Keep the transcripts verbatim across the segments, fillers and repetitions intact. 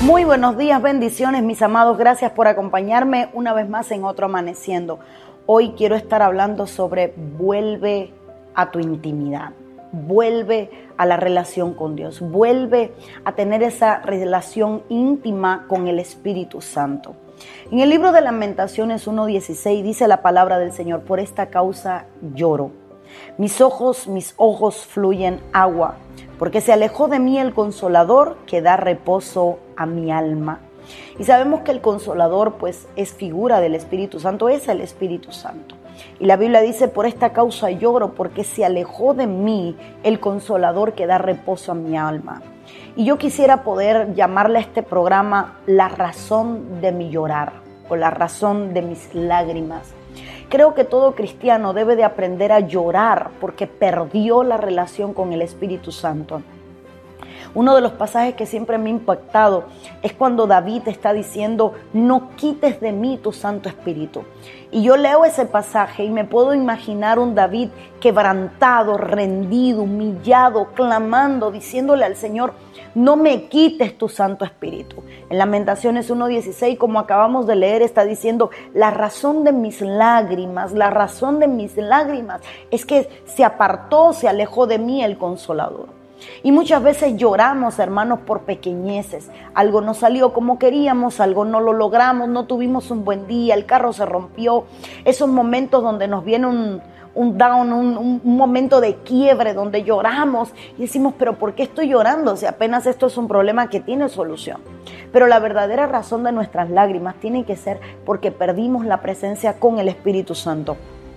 Muy buenos días, bendiciones mis amados, gracias por acompañarme una vez más en otro Amaneciendo. Hoy quiero estar hablando sobre vuelve a tu intimidad, vuelve a la relación con Dios, vuelve a tener esa relación íntima con el Espíritu Santo. En el libro de Lamentaciones uno dieciséis dice la palabra del Señor: por esta causa lloro, mis ojos, mis ojos fluyen agua, porque se alejó de mí el Consolador que da reposo a mi alma. Y sabemos que el Consolador pues es figura del Espíritu Santo, es el Espíritu Santo. Y la Biblia dice: por esta causa lloro, porque se alejó de mí el Consolador que da reposo a mi alma. Y yo quisiera poder llamarle a este programa la razón de mi llorar, o la razón de mis lágrimas. Creo que todo cristiano debe de aprender a llorar porque perdió la relación con el Espíritu Santo. Uno de los pasajes que siempre me ha impactado es cuando David está diciendo: no quites de mí tu Santo Espíritu. Y yo leo ese pasaje y me puedo imaginar un David quebrantado, rendido, humillado, clamando, diciéndole al Señor: no me quites tu Santo Espíritu. En Lamentaciones uno dieciséis, como acabamos de leer, está diciendo: la razón de mis lágrimas, la razón de mis lágrimas es que se apartó, se alejó de mí el Consolador. Y muchas veces lloramos, hermanos, por pequeñeces. Algo no salió como queríamos, algo no lo logramos, no tuvimos un buen día, el carro se rompió. Esos momentos donde nos viene un, un down, un, un, un momento de quiebre, donde lloramos y decimos: pero ¿por qué estoy llorando si apenas esto es un problema que tiene solución? Pero la verdadera razón de nuestras lágrimas tiene que ser porque perdimos la presencia con el Espíritu Santo.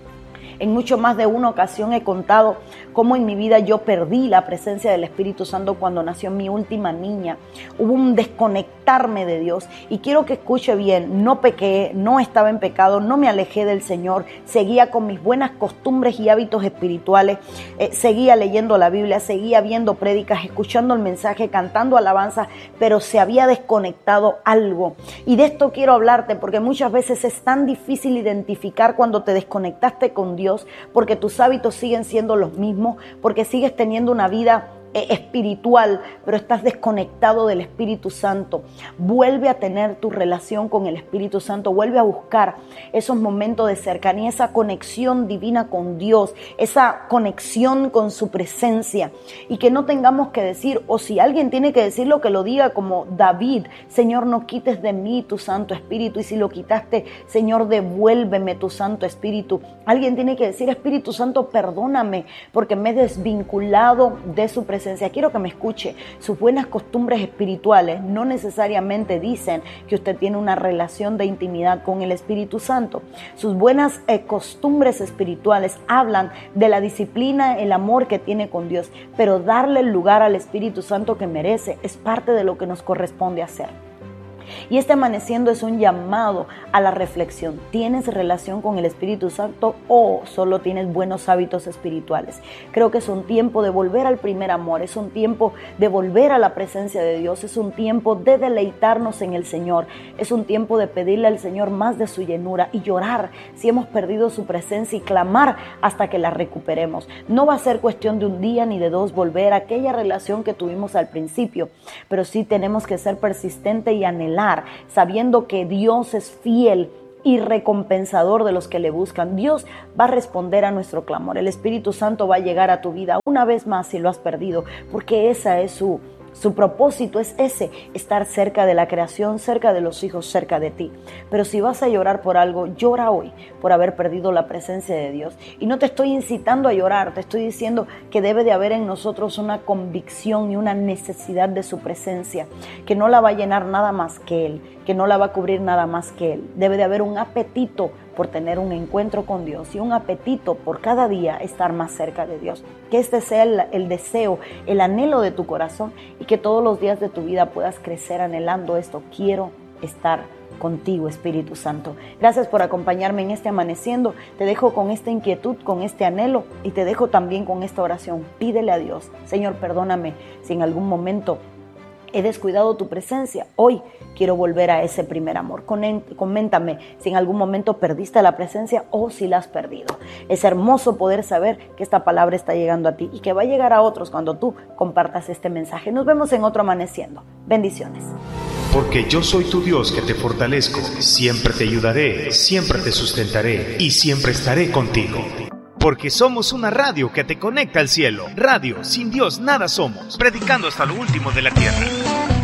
En mucho más de una ocasión he contado cómo en mi vida yo perdí la presencia del Espíritu Santo cuando nació mi última niña. Hubo un desconectarme de Dios y quiero que escuche bien: no pequé, no estaba en pecado, no me alejé del Señor, seguía con mis buenas costumbres y hábitos espirituales, eh, seguía leyendo la Biblia, seguía viendo prédicas, escuchando el mensaje, cantando alabanzas, pero se había desconectado algo. Y de esto quiero hablarte porque muchas veces es tan difícil identificar cuando te desconectaste con Dios, porque tus hábitos siguen siendo los mismos, porque sigues teniendo una vida eh, espiritual, pero estás desconectado del Espíritu Santo. Vuelve a tener tu relación con el Espíritu Santo, vuelve a buscar esos momentos de cercanía, esa conexión divina con Dios, esa conexión con su presencia, y que no tengamos que decir, o si alguien tiene que decirlo, que lo diga como David: Señor, no quites de mí tu Santo Espíritu, y si lo quitaste, Señor, devuélveme tu Santo Espíritu. Alguien tiene que decir: Espíritu Santo, perdóname porque me he desvinculado de su presencia. Quiero que me escuche. Sus buenas costumbres espirituales no necesariamente dicen que usted tiene una relación de intimidad con el Espíritu Santo. Sus buenas eh, costumbres espirituales hablan de la disciplina, el amor que tiene con Dios, pero darle el lugar al Espíritu Santo que merece es parte de lo que nos corresponde hacer. Y este Amaneciendo es un llamado a la reflexión. ¿Tienes relación con el Espíritu Santo o solo tienes buenos hábitos espirituales? Creo que es un tiempo de volver al primer amor, es un tiempo de volver a la presencia de Dios, es un tiempo de deleitarnos en el Señor, es un tiempo de pedirle al Señor más de su llenura y llorar si hemos perdido su presencia y clamar hasta que la recuperemos. No va a ser cuestión de un día ni de dos volver a aquella relación que tuvimos al principio, pero sí tenemos que ser persistentes y anhelar, sabiendo que Dios es fiel y recompensador de los que le buscan. Dios va a responder a nuestro clamor. El Espíritu Santo va a llegar a tu vida una vez más si lo has perdido, porque esa es su Su propósito es ese: estar cerca de la creación, cerca de los hijos, cerca de ti. Pero si vas a llorar por algo, llora hoy por haber perdido la presencia de Dios. Y no te estoy incitando a llorar, te estoy diciendo que debe de haber en nosotros una convicción y una necesidad de su presencia, que no la va a llenar nada más que Él, que no la va a cubrir nada más que Él. Debe de haber un apetito por tener un encuentro con Dios y un apetito por cada día estar más cerca de Dios. Que este sea el, el deseo, el anhelo de tu corazón, y que todos los días de tu vida puedas crecer anhelando esto. Quiero estar contigo, Espíritu Santo. Gracias por acompañarme en este Amaneciendo. Te dejo con esta inquietud, con este anhelo, y te dejo también con esta oración. Pídele a Dios: Señor, perdóname si en algún momento he descuidado tu presencia. Hoy quiero volver a ese primer amor. Coméntame si en algún momento perdiste la presencia o si la has perdido. Es hermoso poder saber que esta palabra está llegando a ti y que va a llegar a otros cuando tú compartas este mensaje. Nos vemos en otro Amaneciendo. Bendiciones. porque yo soy tu Dios que te fortalezco, siempre te ayudaré, siempre te sustentaré y siempre estaré contigo. Porque somos una radio que te conecta al cielo. Radio, sin Dios nada somos, predicando hasta lo último de la tierra.